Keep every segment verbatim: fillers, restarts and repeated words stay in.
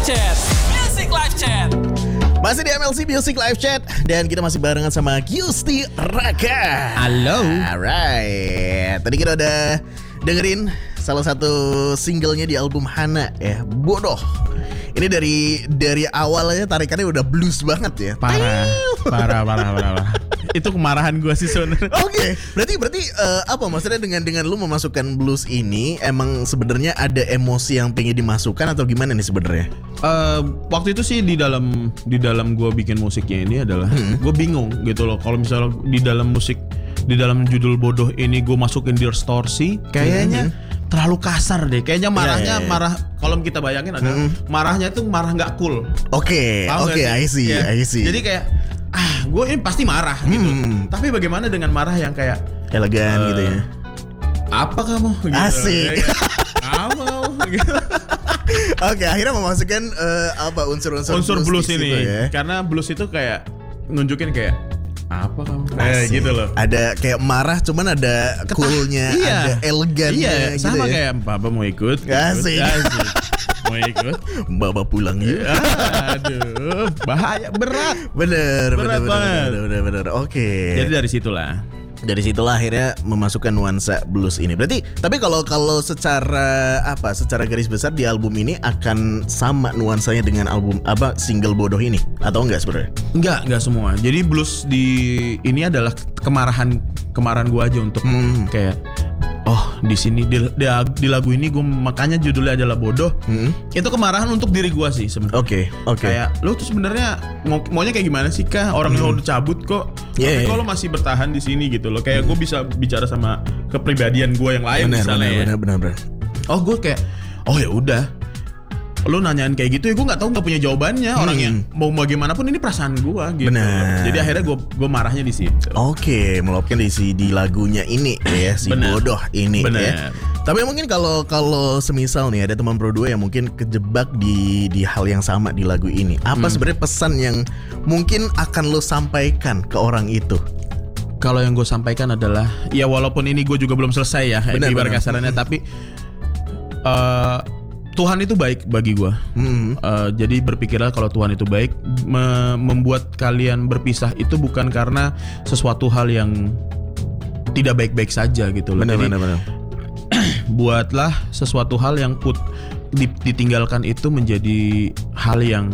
Chat. Music Live Chat. Masih di M L C Music Live Chat dan kita masih barengan sama Gusti Raka. Halo. Alright. Tadi kita udah dengerin salah satu singlenya di album Hana ya, Bodoh. Ini dari dari awalnya tarikannya udah blues banget ya. Parah, parah, parah, parah, parah. Itu kemarahan gue sih sebenarnya. Oke, okay. berarti berarti uh, apa maksudnya dengan dengan lu memasukkan blues ini emang sebenarnya ada emosi yang pengen dimasukkan atau gimana nih sebenarnya? Uh, waktu itu sih di dalam di dalam gue bikin musiknya ini adalah hmm. gue bingung gitu loh. Kalau misalnya di dalam musik di dalam judul Bodoh ini gue masukin distorsi, kayaknya hmm. terlalu kasar deh. Kayaknya marahnya yeah, yeah, yeah. marah. Kalau kita bayangin adalah hmm. marahnya itu marah nggak cool. Oke, okay, oke, okay, I see, yeah. I see. Jadi kayak ah, gue ini pasti marah gitu. Hmm. Tapi bagaimana dengan marah yang kayak elegan uh, gitu ya? Apa kamu? Gitu. Asik. Kamu. Gitu. Oke, okay, akhirnya memasukkan uh, apa unsur-unsur unsur blues, blues ini ya? Karena blues itu kayak nunjukin kayak apa kamu? Eh, gitu loh. Ada kayak marah, cuman ada coolnya, iya. ada elegannya. Iya, gitu sama ya? kayak Papa mau ikut. Asik. Asik. Mau ikut? Bapak pulang yuk. Aduh, bahaya berat. Bener, berat bener, banget. bener, bener, bener. Oke. Okay. Jadi dari situlah. Dari situlah akhirnya memasukkan nuansa blues ini. Berarti, tapi kalau kalau secara apa? Secara garis besar di album ini akan sama nuansanya dengan album apa single Bodoh ini atau enggak sebenarnya? Enggak, enggak semua. Jadi blues di ini adalah kemarahan kemarahan gue aja untuk hmm. kayak oh di sini di, di, di lagu ini gue makanya judulnya adalah Bodoh. Hmm. Itu kemarahan untuk diri gue sih sebenarnya. Oke, okay, oke. Okay. Kayak lo tuh sebenarnya mau, maunya kayak gimana sih kah? Orang hmm. lo udah cabut kok. Yeah, tapi yeah. kalau masih bertahan di sini gitu loh. Kayak hmm. gue bisa bicara sama kepribadian gue yang lain bener, misalnya. Bener, ya. bener, bener, bener. Oh gue kayak oh ya udah. Lo nanyain kayak gitu ya gue nggak tahu nggak punya jawabannya hmm. orangnya mau bagaimanapun ini perasaan gue gitu. Bener. Jadi akhirnya gue gue marahnya di situ. Oke, meluapkan di si di lagunya ini ya si Bener. Bodoh ini Bener. ya. Tapi mungkin kalau kalau semisal nih ada teman Pro dua yang mungkin kejebak di di hal yang sama di lagu ini, apa hmm. sebenarnya pesan yang mungkin akan lo sampaikan ke orang itu? Kalau yang gue sampaikan adalah ya walaupun ini gue juga belum selesai ya ibarat kasarannya tapi uh, Tuhan itu baik bagi gue. Mm-hmm. uh, Jadi berpikirlah kalau Tuhan itu baik. me- Membuat kalian berpisah itu bukan karena sesuatu hal yang tidak baik-baik saja gitu loh. Benar, Jadi benar, benar. buatlah sesuatu hal yang put ditinggalkan itu menjadi hal yang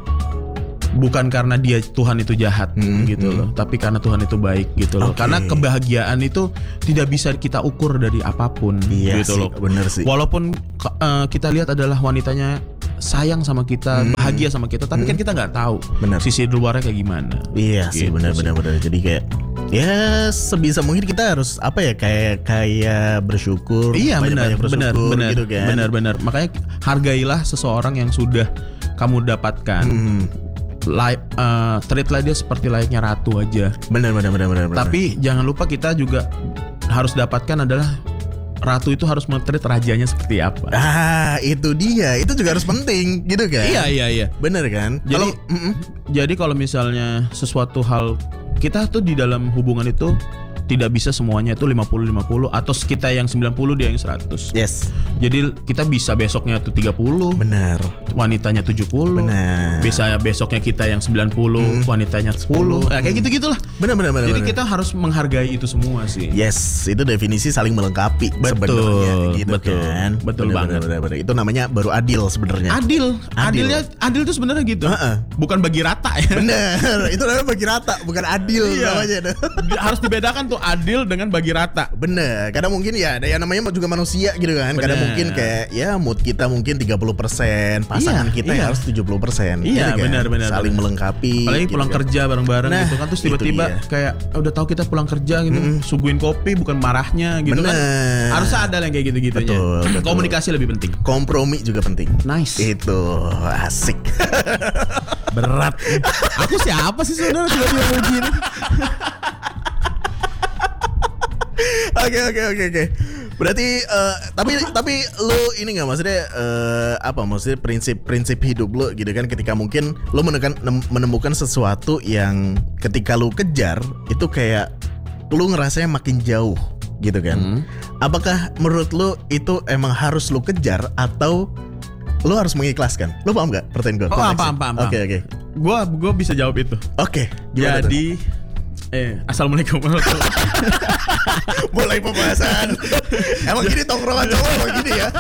bukan karena dia Tuhan itu jahat hmm, gitu hmm. loh, tapi karena Tuhan itu baik gitu loh. Okay. Karena kebahagiaan itu tidak bisa kita ukur dari apapun iya gitu sih, loh. Bener sih. Walaupun uh, kita lihat adalah wanitanya sayang sama kita, hmm. bahagia sama kita, tapi hmm. kan kita nggak tahu bener. Sisi luarnya kayak gimana. Iya gitu sih, benar-benar benar. Jadi kayak ya sebisa mungkin kita harus apa ya kayak kayak bersyukur. Iya benar, benar, benar, gitu kan. Benar, benar. Makanya hargailah seseorang yang sudah kamu dapatkan. Hmm. Like, uh, treatlah dia seperti layaknya ratu aja. Benar, benar, benar, benar. Tapi benar. Jangan lupa kita juga harus dapatkan adalah ratu itu harus men-treat rajanya seperti apa. Ah, itu dia. Itu juga harus penting, gitu kan? Iya, iya, iya. Benar kan? Jadi, kalau, jadi kalau misalnya sesuatu hal kita tuh di dalam hubungan itu tidak bisa semuanya itu lima puluh lima puluh atau kita yang sembilan puluh dia yang seratus. Yes. Jadi kita bisa besoknya tuh tiga puluh. Benar. Wanitanya tujuh puluh. Benar. Bisa besoknya kita yang sembilan puluh, hmm. wanitanya sepuluh. Nah, kayak gitu-gitulah. Benar, benar, benar. Jadi benar. kita harus menghargai itu semua sih. Yes, itu definisi saling melengkapi sebenarnya gitu betul, kan. Betul benar, banget. Benar, benar, benar. Itu namanya baru adil sebenarnya. Adil. Adil. Adilnya adil itu sebenarnya gitu. Uh-uh. Bukan bagi rata ya. Benar. Itu namanya bagi rata, bukan adil iya. namanya. Harus dibedakan tuh adil dengan bagi rata. Bener. Kadang mungkin ya ada yang namanya juga manusia gitu kan. Bener. Kadang mungkin kayak ya mood kita mungkin tiga puluh persen, pasangan iya, kita iya. yang harus tujuh puluh persen. Iya, gitu kan? benar benar. Saling benar. melengkapi. Apalagi gitu pulang kan. kerja bareng-bareng nah, gitu kan terus tiba-tiba kayak udah tahu kita pulang kerja gitu, mm. suguhin kopi bukan marahnya gitu bener. Kan. Harusnya ada yang kayak gitu-gitu aja. Betul. Komunikasi lebih penting. Kompromi juga penting. Nice. Itu asik. Berat. Aku siapa sih sebenarnya tiba-tiba mau gini? Oke oke oke oke. Berarti uh, tapi tapi lu ini nggak maksudnya uh, apa maksudnya prinsip-prinsip hidup lu gitu kan ketika mungkin lu menekan, menemukan sesuatu yang ketika lu kejar itu kayak lu ngerasanya makin jauh gitu kan. Hmm. Apakah menurut lu itu emang harus lu kejar atau lo harus mengikhlaskan. Lo paham gak pertanyaan gue? Oh, paham, paham, paham. Oke, oke. Gua gua bisa jawab itu. Oke. gimana tuh? Jadi eh assalamualaikum warahmatullahi Mulai pembahasan. Emang gini tongkrongan cowok emang gini ya.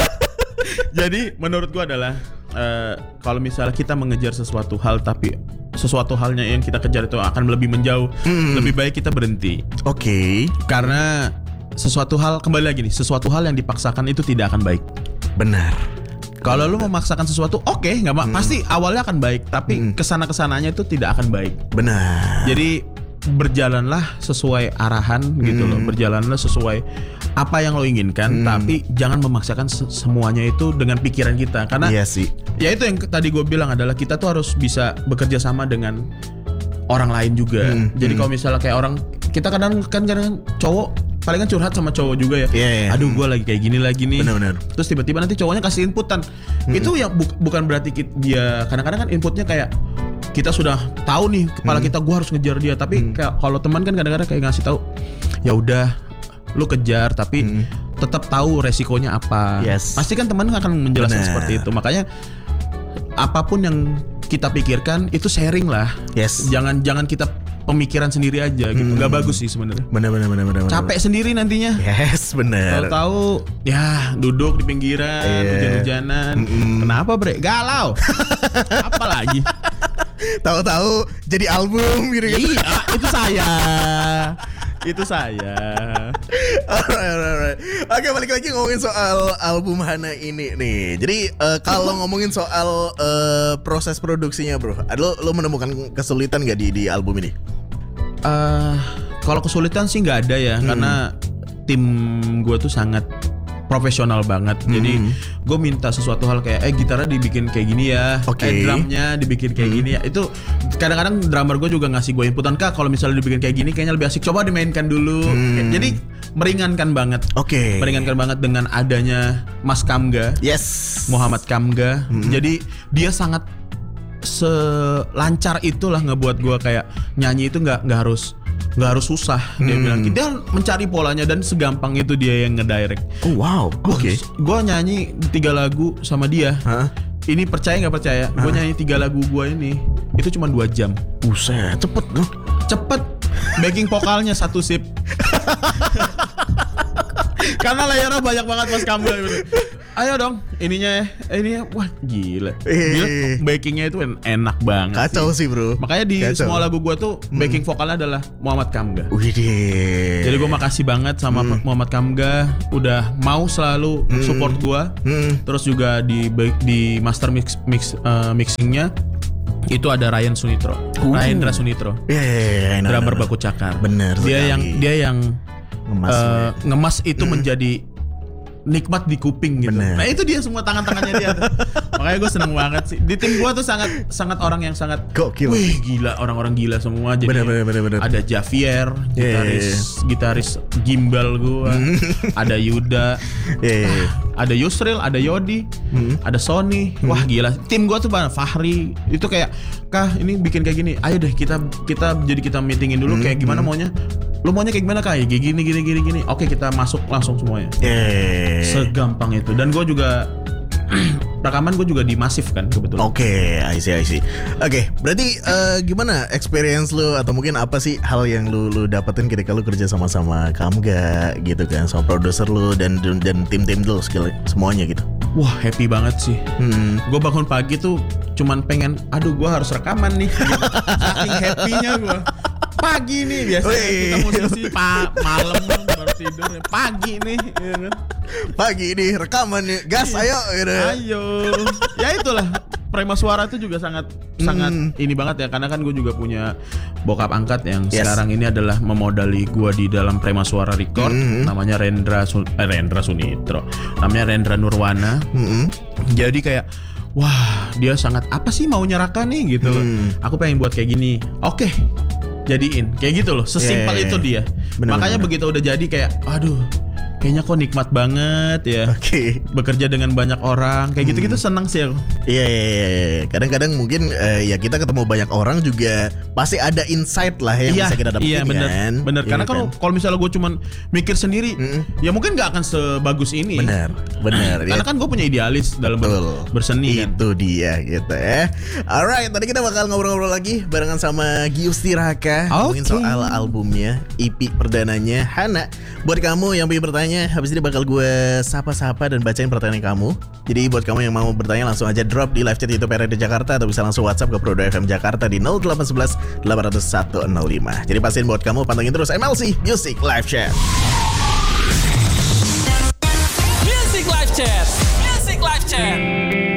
Jadi menurut gua adalah uh, kalau misalnya kita mengejar sesuatu hal tapi sesuatu halnya yang kita kejar itu akan lebih menjauh, hmm. lebih baik kita berhenti. Oke. Okay. Karena sesuatu hal, kembali lagi nih, sesuatu hal yang dipaksakan itu tidak akan baik. Benar. Kalau lu memaksakan sesuatu, oke, okay, nggak hmm. pasti awalnya akan baik, tapi hmm. kesana kesananya itu tidak akan baik. Benar. Jadi berjalanlah sesuai arahan hmm. gitu loh, berjalanlah sesuai apa yang lo inginkan, hmm. tapi jangan memaksakan semuanya itu dengan pikiran kita, karena iya sih. Ya itu yang tadi gue bilang adalah kita tuh harus bisa bekerja sama dengan orang lain juga. Hmm. Jadi hmm. kalau misalnya kayak orang, kita kadang kan kadang cowok palingan curhat sama cowok juga ya. Yeah, yeah. Aduh gue lagi kayak gini lagi nih. Benar-benar. Terus tiba-tiba nanti cowoknya kasih inputan. Hmm. Itu yang bu- bukan berarti kita, dia kadang-kadang kan inputnya kayak kita sudah tahu nih kepala hmm. kita gue harus ngejar dia, tapi hmm. kayak kalau teman kan kadang-kadang kayak ngasih tahu, ya udah lu kejar tapi hmm. tetap tahu resikonya apa. Yes. Pasti kan teman akan menjelaskan Bener. seperti itu. Makanya apapun yang kita pikirkan itu sharing lah. Yes. Jangan jangan kita pemikiran sendiri aja gitu. Hmm. Gak bagus sih sebenarnya. Benar benar benar benar. Capek sendiri nantinya. Yes, benar. Tahu-tahu ya duduk di pinggiran, yeah. hujan-hujanan. Mm-mm. Kenapa, Bre? Galau. Apa lagi? Tahu-tahu jadi album gitu. Iya, itu saya. Itu saya. Alright, alright. Oke, balik lagi ngomongin soal album Hana ini nih. Jadi uh, kalau ngomongin soal uh, proses produksinya, bro, lo lo menemukan kesulitan nggak di di album ini? Uh, kalau kesulitan sih nggak ada ya, hmm. karena tim gue tuh sangat profesional banget. Hmm. Jadi gue minta sesuatu hal kayak eh gitarnya dibikin kayak gini ya, okay. eh drumnya dibikin kayak hmm. gini ya. Itu kadang-kadang drummer gue juga ngasih gue inputan, Kak kalau misalnya dibikin kayak gini kayaknya lebih asik, coba dimainkan dulu. Hmm. Jadi meringankan banget. Oke. Okay. Meringankan banget dengan adanya Mas Kamga. Yes. Muhammad Kamga. Hmm. Jadi dia sangat selancar itulah ngebuat gue kayak nyanyi itu nggak nggak harus nggak harus susah. Dia hmm. bilang dia mencari polanya dan segampang itu dia yang ngedirect. Oh wow, oke. Okay. Gue nyanyi tiga lagu sama dia. Huh? Ini percaya nggak percaya? Gue nyanyi tiga lagu gue ini itu cuma dua jam. Buset, cepet dong. Cepet. Backing vokalnya satu sip. Karena layarnya banyak banget Mas Kamga gitu. Ayo dong, ininya ya, ini wah gila. Gila, backingnya itu enak banget. Kacau sih, sih bro. Makanya di Kacau. Semua lagu gue tuh backing hmm. vokalnya adalah Muhammad Kamga. Widih. Jadi gue makasih banget sama hmm. Muhammad Kamga udah mau selalu hmm. support gue. Hmm. Terus juga di di master mix mix uh, mixingnya itu ada Ryan Sunitro, uh. Ryan Sunitro. Iya, yeah, yeah, yeah, drummer Baku Cakar. Bener. Dia sekali. yang dia yang ngemas, uh, ngemas itu hmm. menjadi nikmat di kuping gitu. Bener. Nah itu dia semua tangan-tangannya dia. Makanya gue seneng banget sih. Di tim gue tuh sangat sangat orang yang sangat gokil. Wih gila, orang-orang gila semua. Jadi bener, bener, bener, bener. Ada Javier, gitaris yeah, yeah, yeah. gitaris gimbal gue. Ada Yuda, yeah, yeah, yeah. ada Yusril, ada Yodi, hmm. ada Sony. Wah gila. Tim gue tuh banget. Fahri itu kayak, Kah ini bikin kayak gini. Ayo deh kita kita jadi kita meetingin dulu hmm. kayak gimana maunya. Lu maunya kayak gimana Kak? Kayak gini gini gini gini. Oke kita masuk langsung semuanya. Yeah. Segampang itu. Dan gue juga rekaman gue juga di Masif kan kebetulan. Oke, okay, I see, I see. Oke, okay, berarti uh, gimana experience lu atau mungkin apa sih hal yang lu lu dapetin ketika lu kerja sama-sama Kamga gitu kan, sama produser lu dan dan tim-tim lu skill semuanya gitu. Wah happy banget sih. Hmm. Gue bangun pagi tuh cuman pengen, aduh gue harus rekaman nih. Saking happynya gue. Pagi nih biasanya Wee. Kita musisi pa- malam baru tidur. Pagi nih ya kan? Pagi nih rekaman nih. Gas ayo gitu. Ayo. Ya itulah Prima Suara itu juga sangat hmm. sangat ini banget ya, karena kan gue juga punya bokap angkat yang yes. sekarang ini adalah memodali gue di dalam Prima Suara Record. Mm-hmm. Namanya Rendra Sun- eh, Rendra Sunitro. Namanya Rendra Nurwana. Mm-hmm. Jadi kayak wah dia sangat apa sih maunya Raka nih gitu. Mm. Aku pengen buat kayak gini. Oke. Okay. Jadiin kayak gitu loh, sesimpel yeah, yeah, yeah. itu dia. Bener, makanya bener. Begitu udah jadi kayak aduh kayaknya kok nikmat banget ya. Oke. Okay. Bekerja dengan banyak orang kayak gitu-gitu senang sih aku. Iya, iya, iya. Kadang-kadang mungkin uh, ya kita ketemu banyak orang juga pasti ada insight lah yang iya, bisa kita dapetin iya, bener, kan. Bener. Iya, Karena kalau kan? kalau misalnya gue cuman mikir sendiri, mm-mm. ya mungkin nggak akan sebagus ini. Bener, bener. Karena ya. kan gue punya idealis dalam ber- berseni. Itu kan? Dia gitu ya. Alright, tadi kita bakal ngobrol-ngobrol lagi barengan sama Gius Tiraka, ngomongin okay. soal albumnya, E P perdananya Hana. Buat kamu yang pengen bertanya, habis ini bakal gue sapa-sapa dan bacain pertanyaan kamu. Jadi buat kamu yang mau bertanya langsung aja drop di live chat YouTube R R D Jakarta atau bisa langsung WhatsApp ke Prodo F M Jakarta di nol delapan satu satu delapan nol satu nol lima. Jadi pastiin buat kamu pantengin terus M L C Music Live Chat. Music Live Chat. Music Live Chat.